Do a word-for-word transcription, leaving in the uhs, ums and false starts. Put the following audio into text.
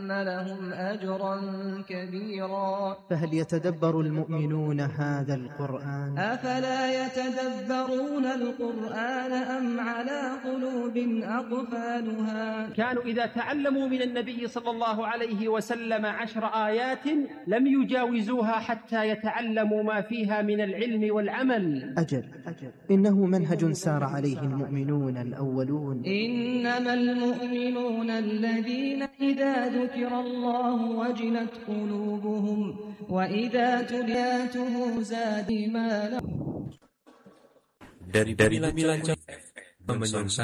وأن لهم أجرا كبيرا. فهل يتدبر المؤمنون هذا القرآن؟ أفلا يتدبرون القرآن أم على قلوب أقفالها؟ كانوا إذا تعلموا من النبي صلى الله عليه وسلم عشر آيات لم يجاوزوها حتى يتعلموا ما فيها من العلم والعمل. أجل, أجل إنه منهج سار عليه المؤمنون الأولون. إنما المؤمنون الذين إذا ذكر الله وجلت قلوبهم وإذا تلياته زاد إيمانا. Dari dari